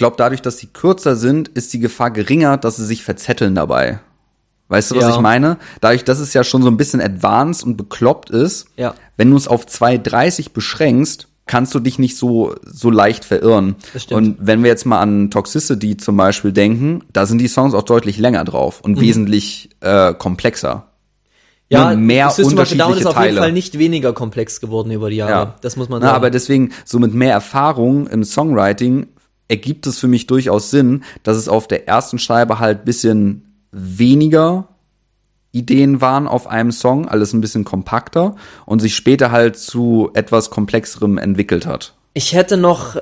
glaube, dadurch, dass sie kürzer sind, ist die Gefahr geringer, dass sie sich verzetteln dabei. Weißt du, was ich meine? Dadurch, dass es ja schon so ein bisschen advanced und bekloppt ist, wenn du es auf 2:30 beschränkst, kannst du dich nicht so leicht verirren. Und wenn wir jetzt mal an Toxicity zum Beispiel denken, da sind die Songs auch deutlich länger drauf und wesentlich komplexer. Ja, mehr System of a Down unterschiedliche ist auf Teile. jeden Fall nicht weniger komplex geworden über die Jahre. Ja. Das muss man sagen. Aber deswegen, so mit mehr Erfahrung im Songwriting ergibt es für mich durchaus Sinn, dass es auf der ersten Scheibe halt bisschen weniger Ideen waren auf einem Song, alles ein bisschen kompakter und sich später halt zu etwas Komplexerem entwickelt hat. Ich hätte noch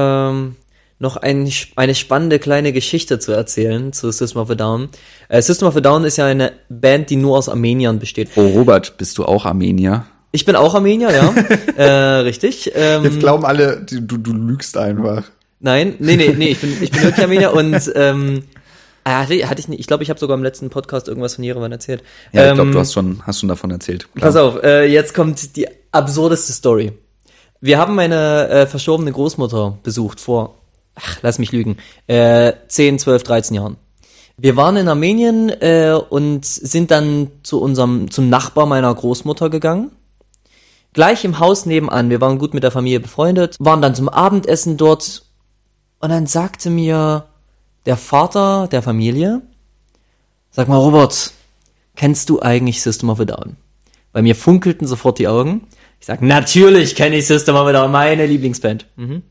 eine spannende kleine Geschichte zu erzählen zu System of a Down. System of a Down ist ja eine Band, die nur aus Armeniern besteht. Oh, Robert, bist du auch Armenier? Ich bin auch Armenier, ja. Richtig. Jetzt glauben alle, du lügst einfach. Nein, nee, ich bin wirklich Armenier und hatte ich nicht, ich glaube, ich habe sogar im letzten Podcast irgendwas von Jerewan erzählt. Ja, ich glaube, du hast schon davon erzählt. Klar. Pass auf, jetzt kommt die absurdeste Story. Wir haben meine verschobene Großmutter besucht vor, lass mich lügen, 10, 12, 13 Jahren. Wir waren in Armenien und sind dann zum Nachbar meiner Großmutter gegangen. Gleich im Haus nebenan, wir waren gut mit der Familie befreundet, waren dann zum Abendessen dort und dann sagte mir der Vater der Familie, sag mal Robert, kennst du eigentlich System of a Down? Bei mir funkelten sofort die Augen. Ich sag, natürlich kenne ich System of a Down, meine Lieblingsband.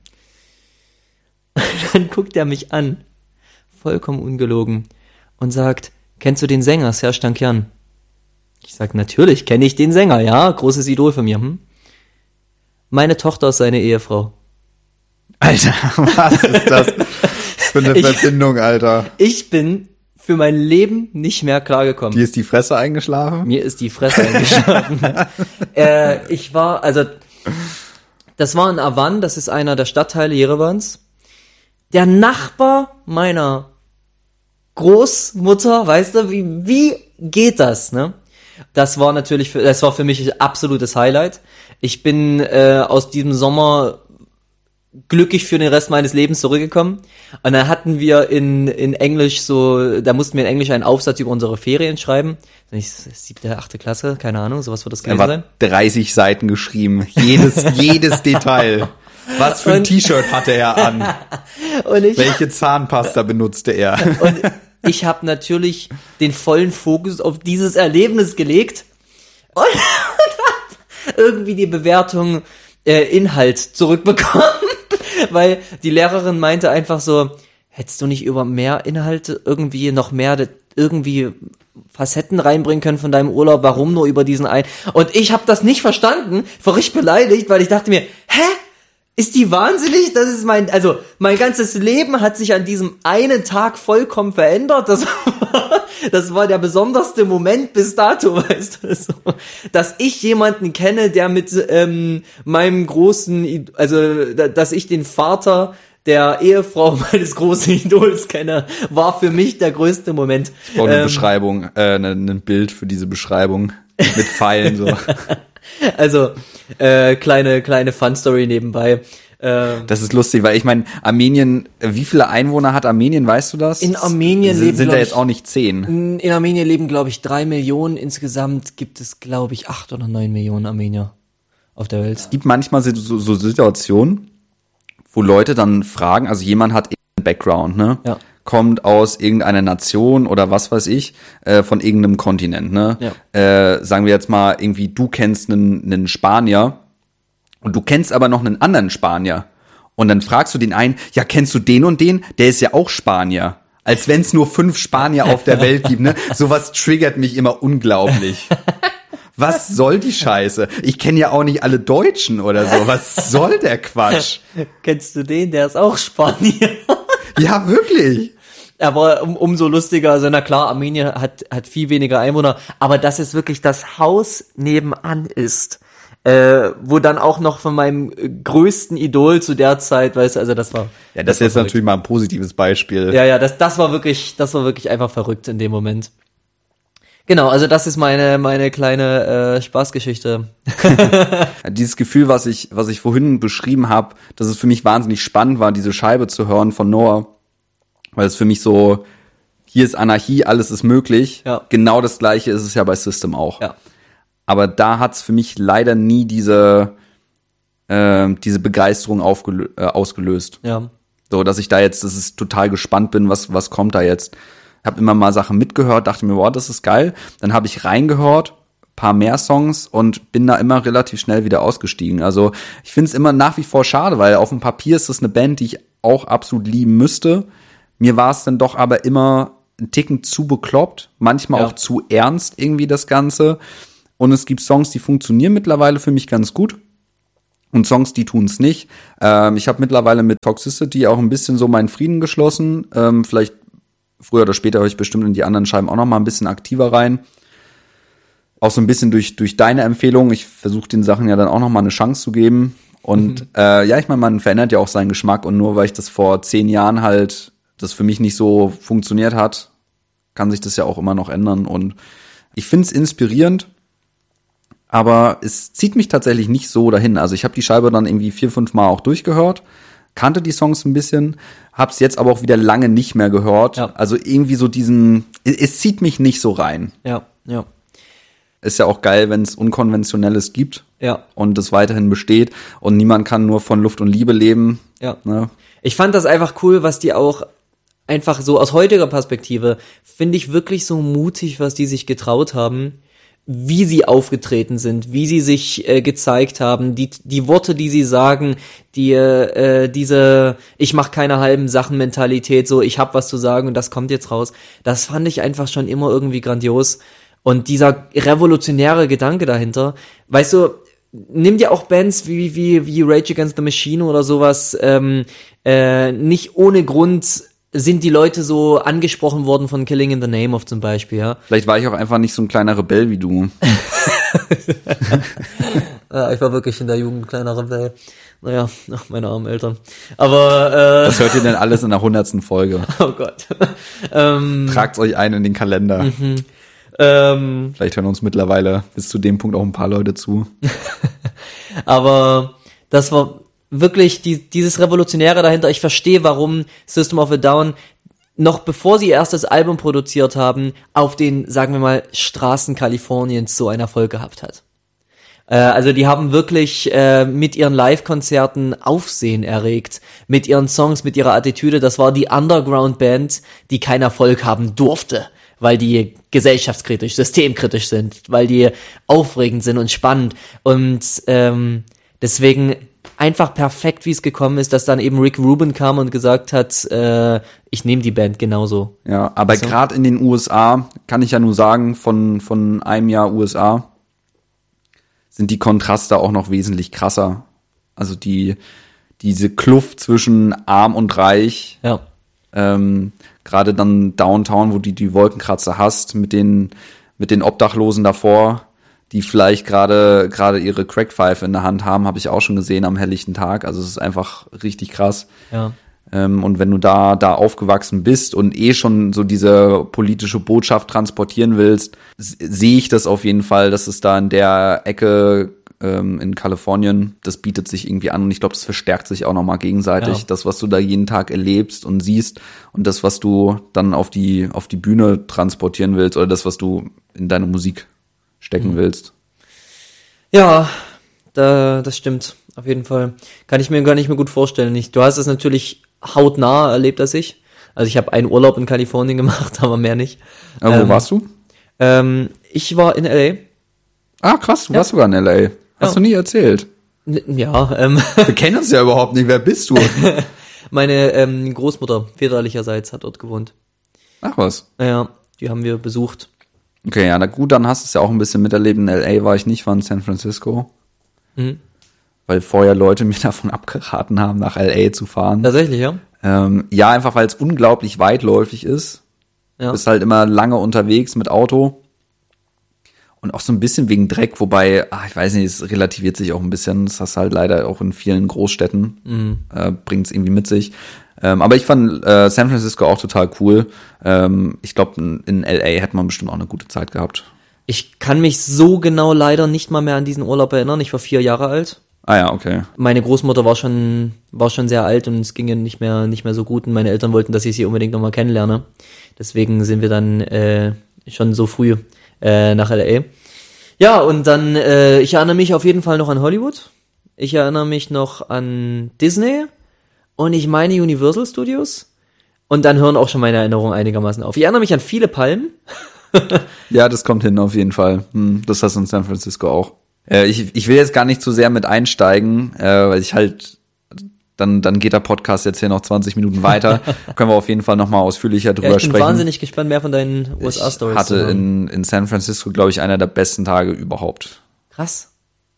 Dann guckt er mich an, vollkommen ungelogen, und sagt, kennst du den Sänger, Serj Tankian? Ich sag, natürlich kenne ich den Sänger, ja, großes Idol von mir. Meine Tochter ist seine Ehefrau. Alter, was ist das für eine Verbindung, Alter? Ich bin für mein Leben nicht mehr klargekommen. Dir ist die Fresse eingeschlafen? Mir ist die Fresse eingeschlafen. Das war in Avan, das ist einer der Stadtteile Jerevans. Der Nachbar meiner Großmutter, weißt du, wie geht das, ne? Das war für mich ein absolutes Highlight. Ich bin aus diesem Sommer glücklich für den Rest meines Lebens zurückgekommen. Und dann hatten wir in Englisch da mussten wir in Englisch einen Aufsatz über unsere Ferien schreiben. 7., 8. Klasse, keine Ahnung, sowas wird das gewesen sein. 30 Seiten geschrieben, jedes Detail. Was für ein T-Shirt hatte er an? Welche Zahnpasta benutzte er? Und ich habe natürlich den vollen Fokus auf dieses Erlebnis gelegt und hab irgendwie die Bewertung Inhalt zurückbekommen. Weil die Lehrerin meinte einfach so, hättest du nicht über mehr Inhalte irgendwie noch mehr irgendwie Facetten reinbringen können von deinem Urlaub, warum nur über diesen einen? Und ich habe das nicht verstanden, war richtig beleidigt, weil ich dachte mir, ist die wahnsinnig? Das ist mein ganzes Leben hat sich an diesem einen Tag vollkommen verändert. Das war der besonderste Moment bis dato, weißt du, so, dass ich jemanden kenne, der mit meinem großen, dass ich den Vater der Ehefrau meines großen Idols kenne, war für mich der größte Moment. Ich brauche eine Beschreibung, ein Bild für diese Beschreibung mit Pfeilen so. Also kleine Fun-Story nebenbei. Das ist lustig, weil ich meine, Armenien, wie viele Einwohner hat Armenien, weißt du das? In Armenien sind da jetzt auch nicht 10. In Armenien leben, glaube ich, 3 Millionen. Insgesamt gibt es, glaube ich, 8 oder 9 Millionen Armenier auf der Welt. Es gibt manchmal so Situationen, wo Leute dann fragen, also jemand hat einen Background, ne? Ja. Kommt aus irgendeiner Nation oder was weiß ich, von irgendeinem Kontinent, ne? Ja. Sagen wir jetzt mal irgendwie, du kennst einen Spanier und du kennst aber noch einen anderen Spanier. Und dann fragst du den einen, ja, kennst du den und den? Der ist ja auch Spanier. Als wenn es nur 5 Spanier auf der Welt gibt, ne? Sowas triggert mich immer unglaublich. Was soll die Scheiße? Ich kenne ja auch nicht alle Deutschen oder so. Was soll der Quatsch? Kennst du den? Der ist auch Spanier. Ja, wirklich. Aber umso lustiger, also na klar, Armenien hat viel weniger Einwohner, aber dass es wirklich das Haus nebenan ist, wo dann auch noch von meinem größten Idol zu der Zeit, weißt du, also das war... Ja, das ist jetzt natürlich mal ein positives Beispiel. Ja, das war wirklich einfach verrückt in dem Moment. Genau, also das ist meine kleine Spaßgeschichte. Dieses Gefühl, was ich vorhin beschrieben habe, dass es für mich wahnsinnig spannend war, diese Scheibe zu hören von Noah, weil es für mich so, hier ist Anarchie, alles ist möglich. Ja. Genau das Gleiche ist es ja bei System auch. Ja. Aber da hat's für mich leider nie diese Begeisterung ausgelöst. Ja. So, dass ich da jetzt, dass ich total gespannt bin, was kommt da jetzt. Habe immer mal Sachen mitgehört, dachte mir, wow, das ist geil. Dann habe ich reingehört, paar mehr Songs und bin da immer relativ schnell wieder ausgestiegen. Also ich finde es immer nach wie vor schade, weil auf dem Papier ist das eine Band, die ich auch absolut lieben müsste. Mir war es dann doch aber immer ein Ticken zu bekloppt, manchmal auch zu ernst irgendwie das Ganze. Und es gibt Songs, die funktionieren mittlerweile für mich ganz gut. Und Songs, die tun's nicht. Ich habe mittlerweile mit Toxicity auch ein bisschen so meinen Frieden geschlossen. Vielleicht früher oder später höre ich bestimmt in die anderen Scheiben auch noch mal ein bisschen aktiver rein. Auch so ein bisschen durch deine Empfehlung. Ich versuche den Sachen ja dann auch noch mal eine Chance zu geben. Und ich meine, man verändert ja auch seinen Geschmack. Und nur weil ich das vor 10 Jahren halt, das für mich nicht so funktioniert hat, kann sich das ja auch immer noch ändern. Und ich finde es inspirierend. Aber es zieht mich tatsächlich nicht so dahin. Also ich habe die Scheibe dann irgendwie 4-5 Mal auch durchgehört, kannte die Songs ein bisschen, hab's jetzt aber auch wieder lange nicht mehr gehört. Ja. Also irgendwie so es zieht mich nicht so rein. Ja. Ist ja auch geil, wenn es Unkonventionelles gibt und es weiterhin besteht und niemand kann nur von Luft und Liebe leben. Ja. Ne? Ich fand das einfach cool, was die auch einfach so aus heutiger Perspektive, finde ich wirklich so mutig, was die sich getraut haben, wie sie aufgetreten sind, wie sie sich gezeigt haben, die Worte, die sie sagen, diese ich mach keine halben Sachen Mentalität, so ich hab was zu sagen und das kommt jetzt raus, das fand ich einfach schon immer irgendwie grandios und dieser revolutionäre Gedanke dahinter, weißt du, nimm dir auch Bands wie Rage Against the Machine oder sowas, nicht ohne Grund sind die Leute so angesprochen worden von Killing in the Name of zum Beispiel, ja. Vielleicht war ich auch einfach nicht so ein kleiner Rebell wie du. Ja, ich war wirklich in der Jugend ein kleiner Rebell. Naja, ach, meine armen Eltern. Aber was hört ihr denn alles in der 100. Folge? Oh Gott. Tragt's euch ein in den Kalender. Vielleicht hören uns mittlerweile bis zu dem Punkt auch ein paar Leute zu. Aber das war wirklich dieses Revolutionäre dahinter. Ich verstehe, warum System of a Down noch bevor sie erst das Album produziert haben, auf den, sagen wir mal, Straßen Kaliforniens so einen Erfolg gehabt hat. Also die haben wirklich mit ihren Live-Konzerten Aufsehen erregt, mit ihren Songs, mit ihrer Attitüde. Das war die Underground-Band, die keinen Erfolg haben durfte, weil die gesellschaftskritisch, systemkritisch sind, weil die aufregend sind und spannend. Und deswegen einfach perfekt, wie es gekommen ist, dass dann eben Rick Rubin kam und gesagt hat, ich nehme die Band genauso. Ja, aber so. Gerade in den USA, kann ich ja nur sagen, von einem Jahr USA, sind die Kontraste auch noch wesentlich krasser. Also diese Kluft zwischen arm und reich, gerade dann Downtown, wo die Wolkenkratzer hast, mit den Obdachlosen davor, die vielleicht gerade ihre Crackpfeife in der Hand haben, habe ich auch schon gesehen am helllichten Tag. Also es ist einfach richtig krass. Ja. Und wenn du da aufgewachsen bist und schon so diese politische Botschaft transportieren willst, sehe ich das auf jeden Fall, dass es da in der Ecke in Kalifornien, das bietet sich irgendwie an und ich glaube, das verstärkt sich auch nochmal gegenseitig. Ja. Das, was du da jeden Tag erlebst und siehst und das, was du dann auf die Bühne transportieren willst oder das, was du in deine Musik stecken willst. Ja, das stimmt, auf jeden Fall. Kann ich mir gar nicht mehr gut vorstellen. Du hast es natürlich hautnah erlebt als ich. Also ich habe einen Urlaub in Kalifornien gemacht, aber mehr nicht. Aber wo warst du? Ich war in L.A. Ah, krass, du warst sogar in L.A. Hast du nie erzählt? Ja. Wir kennen uns ja überhaupt nicht. Wer bist du? Meine Großmutter väterlicherseits hat dort gewohnt. Ach was. Ja, die haben wir besucht. Okay, ja, na gut, dann hast du es ja auch ein bisschen miterlebt. In L.A. war ich nicht, war in San Francisco. Mhm. Weil vorher Leute mir davon abgeraten haben, nach L.A. zu fahren. Tatsächlich, ja? Ja, einfach weil es unglaublich weitläufig ist. Ja. Du bist halt immer lange unterwegs mit Auto. Und auch so ein bisschen wegen Dreck, wobei, ich weiß nicht, es relativiert sich auch ein bisschen. Das hast du halt leider auch in vielen Großstädten, bringt es irgendwie mit sich. Aber ich fand San Francisco auch total cool. Ich glaube, in LA hätte man bestimmt auch eine gute Zeit gehabt. Ich kann mich so genau leider nicht mal mehr an diesen Urlaub erinnern. Ich war 4 Jahre alt. Ah ja, okay. Meine Großmutter war schon sehr alt und es ging ihr nicht mehr so gut und meine Eltern wollten, dass ich sie unbedingt nochmal kennenlerne. Deswegen sind wir dann schon so früh nach LA. Ja, und dann, ich erinnere mich auf jeden Fall noch an Hollywood. Ich erinnere mich noch an Disney und ich meine Universal Studios. Und dann hören auch schon meine Erinnerungen einigermaßen auf. Ich erinnere mich an viele Palmen. Ja, das kommt hin auf jeden Fall. Das hast du in San Francisco auch. Ich will jetzt gar nicht zu sehr mit einsteigen, weil ich halt, dann geht der Podcast jetzt hier noch 20 Minuten weiter. Können wir auf jeden Fall nochmal ausführlicher drüber sprechen. Ich bin wahnsinnig gespannt, mehr von deinen USA-Stories. Ich hatte in San Francisco, glaube ich, einer der besten Tage überhaupt. Krass.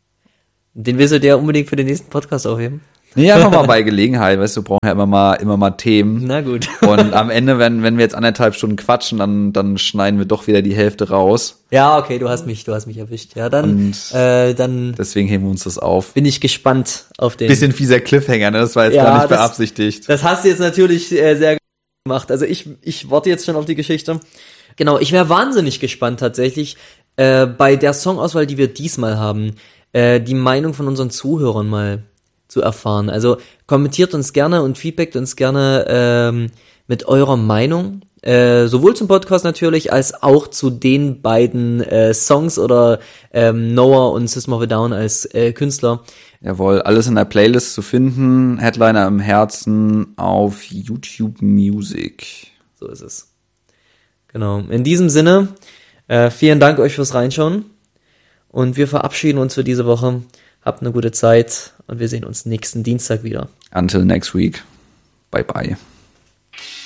Den willst du dir unbedingt für den nächsten Podcast aufheben? Nee, einfach mal bei Gelegenheit, weißt du, brauchen ja immer mal Themen. Na gut. Und am Ende, wenn wir jetzt 1,5 Stunden quatschen, dann schneiden wir doch wieder die Hälfte raus. Ja, okay, du hast mich erwischt. Ja, dann deswegen heben wir uns das auf. Bin ich gespannt auf den. Bisschen fieser Cliffhanger, ne? Das war jetzt gar nicht beabsichtigt. Das hast du jetzt natürlich sehr gemacht. Also ich warte jetzt schon auf die Geschichte. Genau, ich wäre wahnsinnig gespannt tatsächlich bei der Songauswahl, die wir diesmal haben, die Meinung von unseren Zuhörern mal zu erfahren. Also kommentiert uns gerne und feedbackt uns gerne mit eurer Meinung, sowohl zum Podcast natürlich, als auch zu den beiden Songs oder Noah und System of a Down als Künstler. Jawohl, alles in der Playlist zu finden, Headliner im Herzen auf YouTube Music. So ist es. Genau, in diesem Sinne, vielen Dank euch fürs Reinschauen und wir verabschieden uns für diese Woche. Habt eine gute Zeit und wir sehen uns nächsten Dienstag wieder. Until next week. Bye bye.